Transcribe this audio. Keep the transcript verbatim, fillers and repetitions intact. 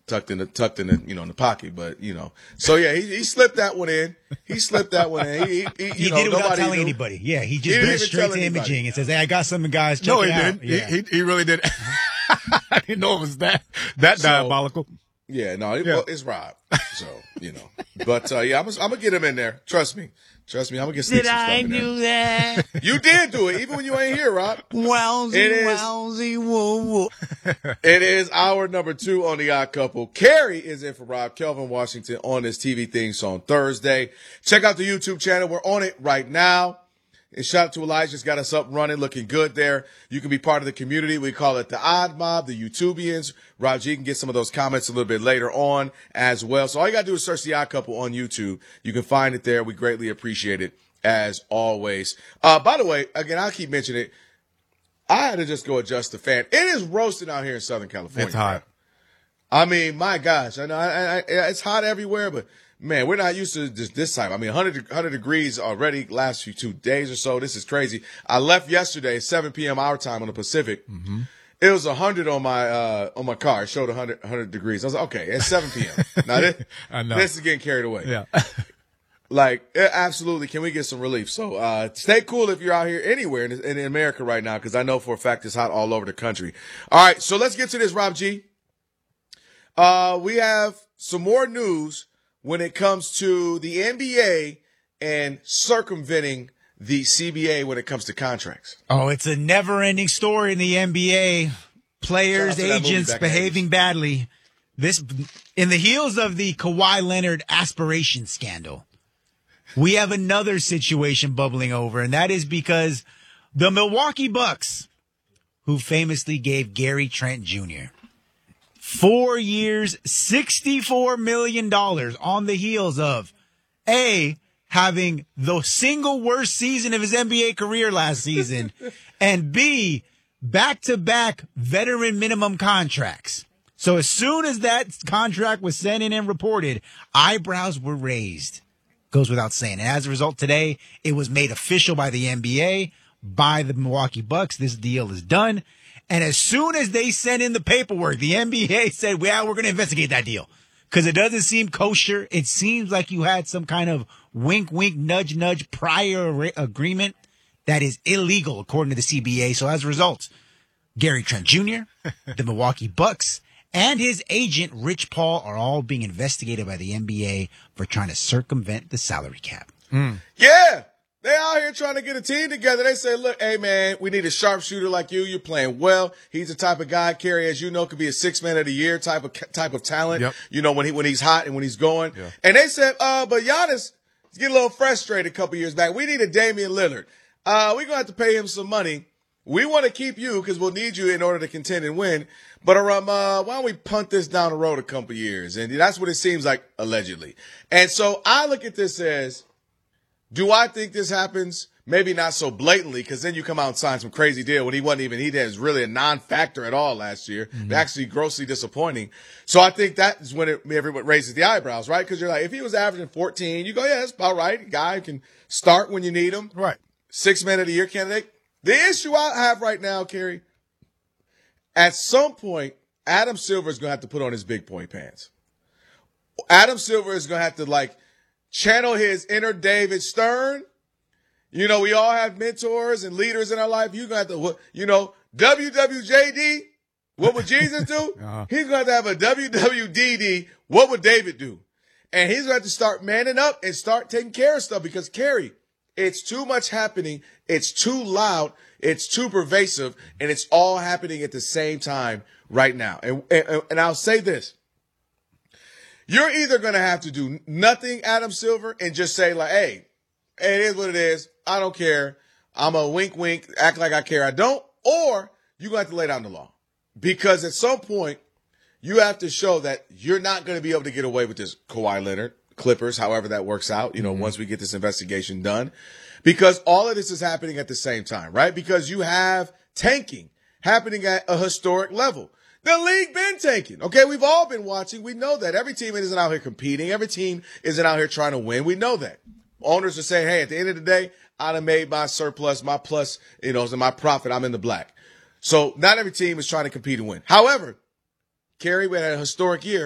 tucked in the tucked in the you know in the pocket. But you know, so yeah, he, he slipped that one in. He slipped that one in. He, he, he, he know, did it without telling knew. anybody. Yeah, he just he went straight to anybody. imaging and says, "Hey, I got something, guys. Check no, it he out." didn't. Yeah. He, he he really did. I didn't know it was that that So, diabolical. Yeah, no, it, Yeah. Well, it's Rob. So you know, but uh, yeah, I'm, I'm gonna get him in there. Trust me. Trust me, I'm gonna get Did some stuff I in there. do that? You did do it, even when you ain't here, Rob. Wowsy, It is- wowsy, woo, woo. It is hour number two on The Odd Couple. Carrie is in for Rob. Kelvin Washington on this T V thing on Thursday. Check out the YouTube channel. We're on it right now. And shout out to Elijah's got us up running, looking good there. You can be part of the community. We call it the Odd Mob, the YouTubians. Rob G can get some of those comments a little bit later on as well. So all you got to do is search The Odd Couple on YouTube. You can find it there. We greatly appreciate it as always. Uh, by the way, again, I'll keep mentioning it. I had to just go adjust the fan. It is roasting out here in Southern California. It's hot. I mean, my gosh, I know I, I, it's hot everywhere, but man, we're not used to this, this time. I mean, one hundred, one hundred degrees already last few two days or so. This is crazy. I left yesterday, seven p.m. our time on the Pacific. Mm-hmm. It was one hundred on my uh, on my car. It showed one hundred, one hundred degrees. I was like, okay, it's seven p.m. Now this, I know. this is getting carried away. Yeah. Like, eh, absolutely, can we get some relief? So uh, stay cool if you're out here anywhere in, in America right now, because I know for a fact it's hot all over the country. All right, so let's get to this, Rob G. Uh, we have some more news when it comes to the N B A and circumventing the C B A when it comes to contracts. Oh, it's a never-ending story in the N B A. Players, Shout out to that movie agents back in the behaving badly. This, in the heels of the Kawhi Leonard aspiration scandal, we have another situation bubbling over, and that is because the Milwaukee Bucks, who famously gave Gary Trent Junior four years, sixty-four million dollars on the heels of A, having the single worst season of his N B A career last season, and B, back-to-back veteran minimum contracts. So as soon as that contract was sent in and reported, eyebrows were raised. Goes without saying. And as a result, today, it was made official by the N B A, by the Milwaukee Bucks. This deal is done. And as soon as they sent in the paperwork, the N B A said, well, we're going to investigate that deal. Because it doesn't seem kosher. It seems like you had some kind of wink, wink, nudge, nudge prior re- agreement that is illegal, according to the C B A. So as a result, Gary Trent Junior, the Milwaukee Bucks, and his agent, Rich Paul, are all being investigated by the N B A for trying to circumvent the salary cap. Mm. Yeah, they out here trying to get a team together. They say, look, hey, man, we need a sharpshooter like you. You're playing well. He's the type of guy, Kerry, as you know, could be a six-man of the year type of type of talent, yep. you know, when he when he's hot and when he's going. Yeah. And they said, uh, but Giannis get a little frustrated a couple years back. We need a Damian Lillard. Uh, we're going to have to pay him some money. We want to keep you because we'll need you in order to contend and win. But um, uh, why don't we punt this down the road a couple years? And that's what it seems like, allegedly. And so I look at this as, do I think this happens? Maybe not so blatantly, because then you come out and sign some crazy deal when he wasn't even, he was really a non-factor at all last year. Mm-hmm. Actually grossly disappointing. So I think that is when it, everyone raises the eyebrows, right? Because you're like, if he was averaging fourteen, you go, yeah, that's about right. A guy can start when you need him. Right. Six man of the year candidate. The issue I have right now, Kerry, at some point, Adam Silver is going to have to put on his big point pants. Adam Silver is going to have to, like, channel his inner David Stern. You know, we all have mentors and leaders in our life. You're going to have to, you know, W W J D, what would Jesus do? uh-huh. He's going to have to have a W W D D, what would David do? And he's going to have to start manning up and start taking care of stuff because, Kerry, it's too much happening. It's too loud. It's too pervasive. And it's all happening at the same time right now. And, and, and I'll say this. You're either going to have to do nothing, Adam Silver, and just say like, hey, it is what it is. I don't care. I'm a wink, wink, act like I care. I don't. Or you're going to have to lay down the law. Because at some point, you have to show that you're not going to be able to get away with this Kawhi Leonard. Clippers, however that works out, you know, mm-hmm. once we get this investigation done, because all of this is happening at the same time, right? Because you have tanking happening at a historic level. The league been tanking. Okay. We've all been watching. We know that every team isn't out here competing. Every team isn't out here trying to win. We know that owners are saying, hey, at the end of the day, I done made my surplus, my plus, you know, my profit. I'm in the black. So not every team is trying to compete and win. However, Kerry, we had a historic year.